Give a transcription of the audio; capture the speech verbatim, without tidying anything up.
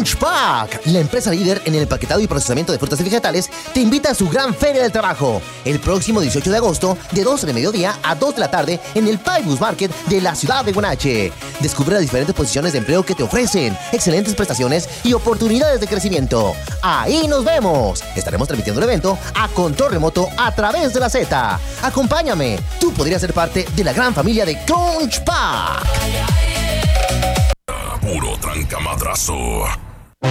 Crunch Pack, la empresa líder en el empaquetado y procesamiento de frutas y vegetales, te invita a su gran feria del trabajo el próximo dieciocho de agosto de doce de mediodía a dos de la tarde en el Paibus Market de la ciudad de Guanache. Descubre las diferentes posiciones de empleo que te ofrecen, excelentes prestaciones y oportunidades de crecimiento. Ahí nos vemos. Estaremos transmitiendo el evento a control remoto a través de la Z. Acompáñame. Tú podrías ser parte de la gran familia de Crunch Pack. Puro trancamadrazo.